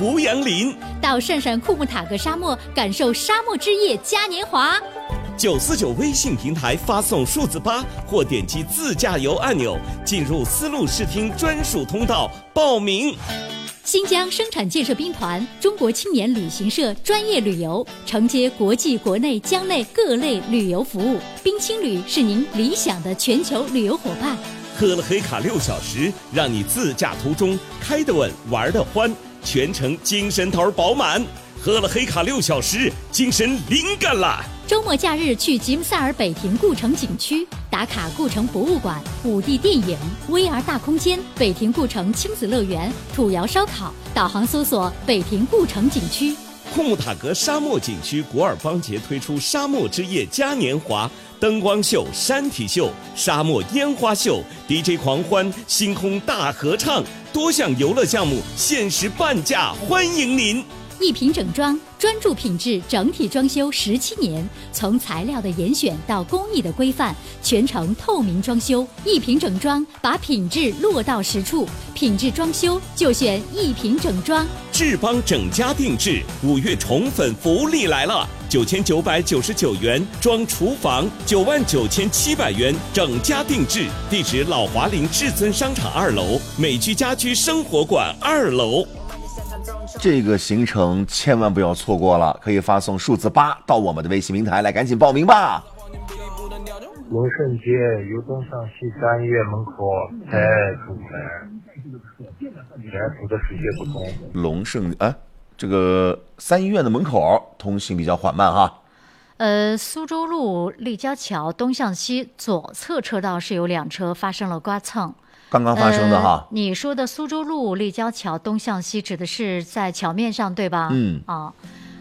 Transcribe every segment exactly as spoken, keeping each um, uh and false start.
胡杨林， 到汕汕库木塔格沙漠感受沙漠之夜嘉年华。 九四九微信平台发送数字八或点击自驾游按钮，进入丝路视听专属通道报名。 新疆生产建设兵团中国青年旅行社专业旅游，承接国际国内疆内各类旅游服务。冰青旅是您理想的全球旅游伙伴。 喝了黑卡六小时，让你自驾途中开得稳，玩得欢，全程精神头饱满。喝了黑卡六小时，精神灵感了。 周末假日去吉姆萨尔北亭故城景区，打卡故城博物馆、五 D 电影、V R 大空间、北亭故城亲子乐园、土窑烧烤。导航搜索北亭故城景区。 库木塔格沙漠景区古尔邦节推出沙漠之夜嘉年华，灯光秀、山体秀、沙漠烟花秀、D J 狂欢、星空大合唱，多项游乐项目限时半价，欢迎您！ 一品整装专注品质，整体装修十七年，从材料的严选到工艺的规范，全程透明装修。一品整装把品质落到实处，品质装修就选一品整装。 志邦整家定制五月宠粉福利来了，九千九百九十九元装厨房，九万九千七百元整家定制。地址老华林至尊商场二楼，美居家居生活馆二楼。 这个行程千万不要错过了，可以发送数字八到我们的微信平台来，赶紧报名吧。 龙胜街由东向西三医院门口才出门，前途的世界不同。 龙胜哎，这个三医院的门口通行比较缓慢哈。 呃，苏州路立交桥东向西左侧车道是有两车发生了刮蹭。 刚刚发生的哈、呃， 你说的苏州路立交桥东向西指的是在桥面上对吧？ 嗯啊。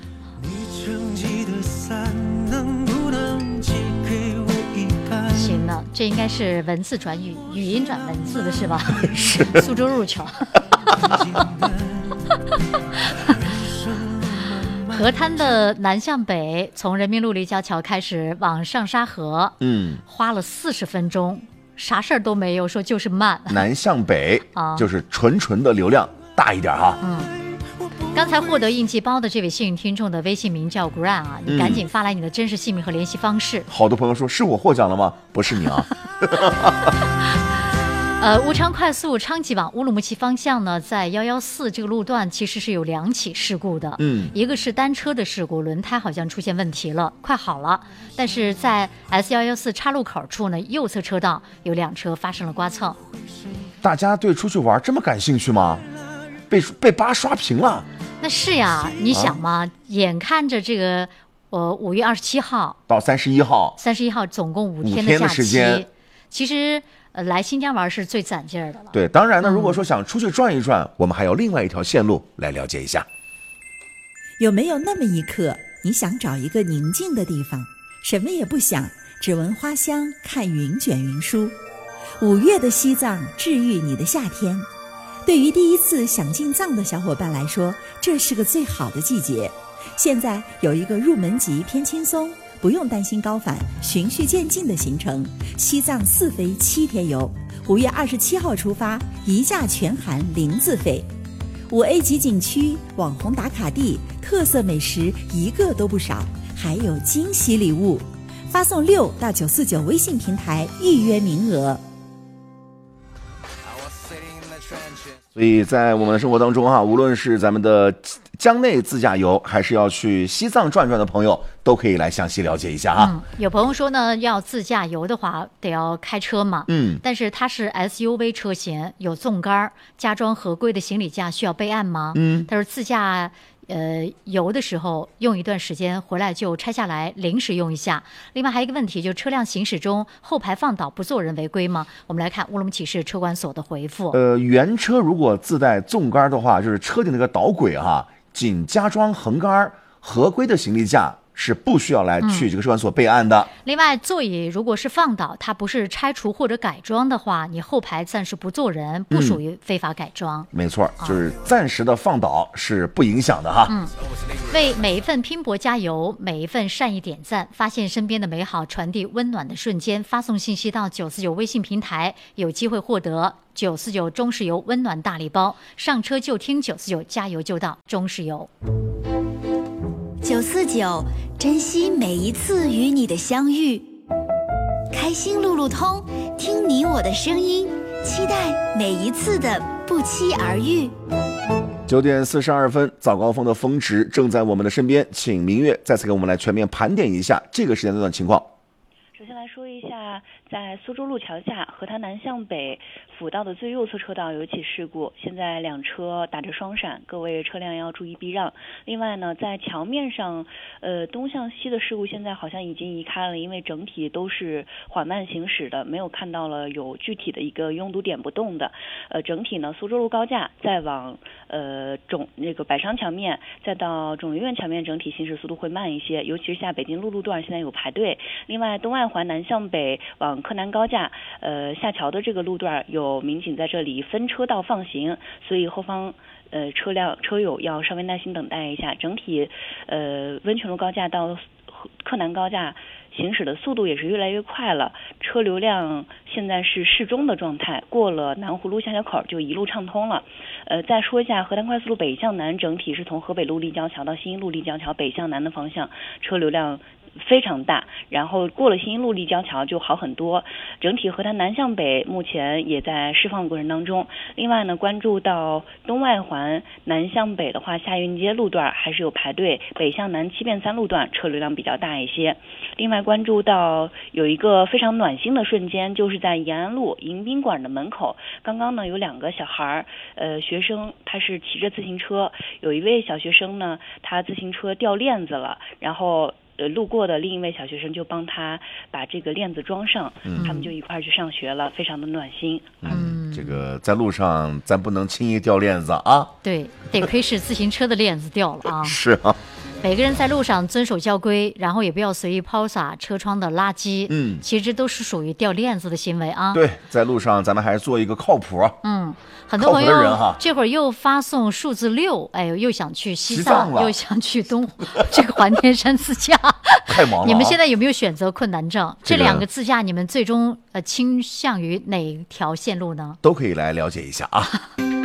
行了，这应该是文字转语，语音转文字的是吧？ 是。 苏州路桥。河滩的南向北，从人民路立交桥开始往上沙河， 嗯， 花了四十分钟。啥事儿都没有，说就是慢。 南向北啊，就是纯纯的流量大一点哈。 嗯，刚才获得应急包的这位幸运听众的微信名叫 Gran 啊，你赶紧发来你的真实姓名和联系方式。 嗯、好多朋友说是我获奖了吗？不是你啊。 呃，乌昌快速昌吉往乌鲁木齐方向呢，在幺幺四这个路段其实是有两起事故的。 嗯， 一个是单车的事故，轮胎好像出现问题了，快好了。但是在 S 幺幺四岔路口处呢，右侧车道有两车发生了刮蹭。 大家对出去玩这么感兴趣吗？被被扒刷屏了。 那是呀，你想嘛，啊、眼看着这个呃五月二十七号到三十一号， 三十一号总共五天的假期， 时间其实。呃，来新疆玩是最攒劲儿的了。 对，当然呢，如果说想出去转一转，嗯、我们还有另外一条线路来了解一下。 有没有那么一刻，你想找一个宁静的地方，什么也不想，只闻花香，看云卷云舒？五月的西藏治愈你的夏天。对于第一次想进藏的小伙伴来说，这是个最好的季节。现在有一个入门级偏轻松，不用担心高反，循序渐进的行程，西藏四飞七天游，五月二十七号出发，一价全含零自费。五 A 级景区、网红打卡地、特色美食一个都不少，还有惊喜礼物。发送六到九四九微信平台预约名额。 所以在我们的生活当中哈，无论是咱们的疆内自驾游，还是要去西藏转转的朋友，都可以来详细了解一下哈。 嗯，有朋友说呢，要自驾游的话得要开车嘛， 嗯， 但是它是 S U V 车型，有纵杆，加装合规的行李架，需要备案吗？ 嗯， 他说自驾。呃，游的时候用一段时间，回来就拆下来临时用一下。另外还有一个问题，就是车辆行驶中后排放倒不做人违规吗？我们来看乌鲁木齐市车管所的回复。 呃，原车如果自带纵杆的话，就是车顶那个导轨哈、啊，仅加装横杆，合规的行李架是不需要来去这个车管所备案的。 嗯、另外，座椅如果是放倒，它不是拆除或者改装的话，你后排暂时不坐人，不属于非法改装。 嗯、没错，就是暂时的放倒是不影响的哈。 嗯，为每一份拼搏加油，每一份善意点赞，发现身边的美好，传递温暖的瞬间，发送信息到九四九微信平台，有机会获得九四九中石油温暖大礼包。上车就听九四九，加油就到中石油。 九四九，珍惜每一次与你的相遇，开心路路通，听你我的声音，期待每一次的不期而遇。 九点四十二分，早高峰的峰值正在我们的身边，请明月再次给我们来全面盘点一下这个时间段的情况。 首先来说一下，在苏州路桥下河滩南向北辅道的最右侧车道有起事故，现在两车打着双闪，各位车辆要注意避让。另外呢，在桥面上，呃，东向西的事故现在好像已经移开了，因为整体都是缓慢行驶的，没有看到了有具体的一个拥堵点不动的。呃，整体呢，苏州路高架再往呃肿那个百商桥面，再到肿瘤院桥面，整体行驶速度会慢一些，尤其是下北京路路段现在有排队。另外，东外环南向北往柯南高架，呃下桥的这个路段有民警在这里分车道放行，所以后方呃车辆车友要稍微耐心等待一下。整体呃温泉路高架到柯南高架行驶的速度也是越来越快了，车流量现在是适中的状态，过了南湖路下桥口就一路畅通了。呃，再说一下河滩快速路北向南，整体是从河北路立交桥到新一路立交桥北向南的方向，车流量非常大，然后过了新一路立交桥就好很多。整体河滩南向北目前也在释放过程当中。另外呢，关注到东外环南向北的话，下运街路段还是有排队，北向南七变三路段车流量比较大一些。另外关注到有一个非常暖心的瞬间，就是在延安路迎宾馆的门口，刚刚呢有两个小孩呃学生，他是骑着自行车，有一位小学生呢他自行车掉链子了，然后呃，路过的另一位小学生就帮他把这个链子装上，嗯、他们就一块儿去上学了，非常的暖心。 嗯，这个在路上咱不能轻易掉链子啊。 对，得亏是自行车的链子掉了啊。 是啊。 每个人在路上遵守交规，然后也不要随意抛洒车窗的垃圾。嗯，其实都是属于掉链子的行为啊。 对，在路上咱们还是做一个靠谱。 嗯，很多朋友这会儿又发送数字六，哎呦，又想去西藏，又想去东这个环天山自驾， 太忙了、啊。 你们现在有没有选择困难症？这, 这两个自驾，你们最终呃倾向于哪条线路呢？ 都可以来了解一下啊。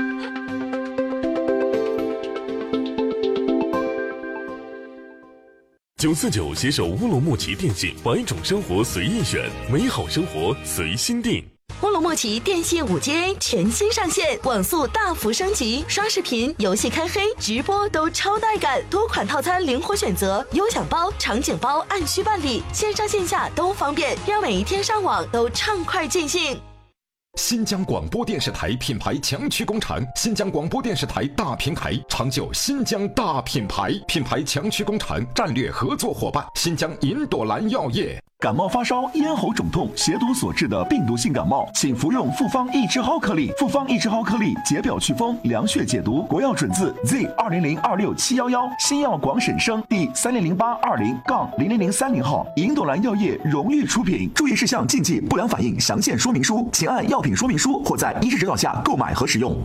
九四九携手乌鲁木齐电信，百种生活随意选，美好生活随心定。 乌鲁木齐电信 五 G A 全新上线，网速大幅升级，刷视频、游戏开黑、直播都超带感，多款套餐灵活选择，优享包、场景包按需办理，线上线下都方便，让每一天上网都畅快尽兴。 新疆广播电视台品牌强区工厂，新疆广播电视台大平台，长久新疆大品牌，品牌强区工厂战略合作伙伴，新疆银朵兰药业。 感冒发烧、咽喉肿痛、血毒所致的病毒性感冒，请服用复方益智蒿颗粒。复方益智蒿颗粒解表祛风、凉血解毒，国药准字 Z 二零零二六七幺幺，新药广审生第三零零八二零杠零零零三零号，银朵兰药业荣誉出品。注意事项、禁忌、不良反应详见说明书，请按药品说明书或在医师指导下购买和使用。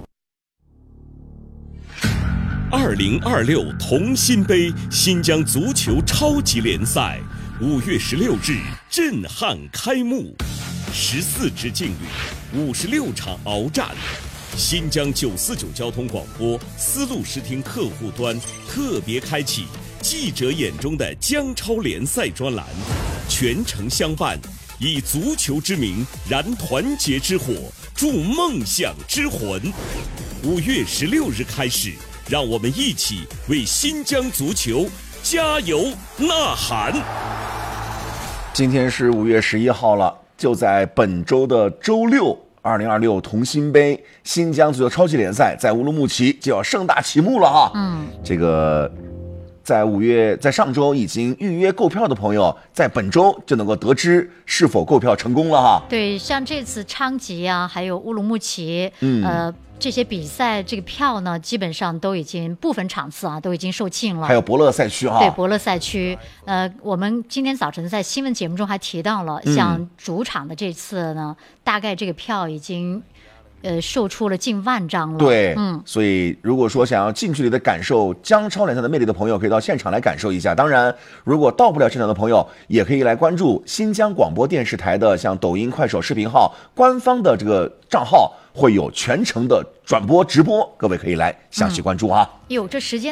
二零二六同心杯新疆足球超级联赛。五月十六日震撼开幕，十四支劲旅，五十六场鏖战。新疆九四九交通广播丝路视听客户端特别开启记者眼中的疆超联赛专栏，全程相伴，以足球之名燃团结之火，铸梦想之魂。五月十六日开始，让我们一起为新疆足球加油呐喊！ 今天是五月十一号了，就在本周的周六，二零二六同心杯新疆足球超级联赛在乌鲁木齐就要盛大启幕了哈。嗯，这个在五月在上周已经预约购票的朋友，在本周就能够得知是否购票成功了哈。 对，像这次昌吉啊，还有乌鲁木齐，嗯，呃。 这些比赛这个票呢，基本上都已经部分场次啊都已经售罄了。 还有伯乐赛区哈、啊， 对伯乐赛区，呃，我们今天早晨在新闻节目中还提到了， 嗯、 像主场的这次呢，大概这个票已经。呃，售出了近万张了。 对， 嗯， 所以如果说想要近距离的感受姜超联赛的魅力的朋友，可以到现场来感受一下。当然，如果到不了现场的朋友，也可以来关注新疆广播电视台的像抖音、快手视频号官方的这个账号，会有全程的转播直播，各位可以来详细关注啊。 哟、嗯，这时间。